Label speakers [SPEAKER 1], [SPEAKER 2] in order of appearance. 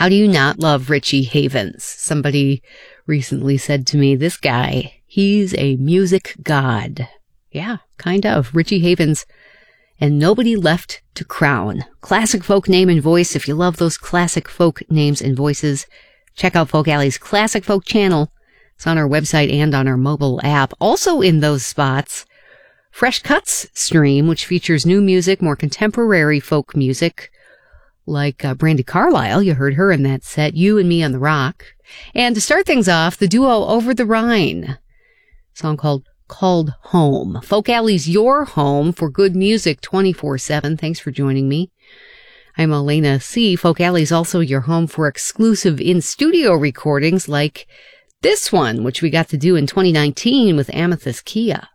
[SPEAKER 1] How do you not love Richie Havens? Somebody recently said to me, this guy, he's a music god. Yeah, kind of. Richie Havens and Nobody Left to Crown. Classic folk name and voice. If you love those classic folk names and voices, check out Folk Alley's Classic Folk channel. It's on our website and on our mobile app. Also in those spots, Fresh Cuts stream, which features new music, more contemporary folk music, like Brandi Carlile. You heard her in that set, You and Me on the Rock. And to start things off, the duo Over the Rhine, a song called Home. Folk Alley's your home for good music 24/7. Thanks for joining me. I'm Elena C. Folk Alley's also your home for exclusive in-studio recordings like this one, which we got to do in 2019 with Amethyst Kia.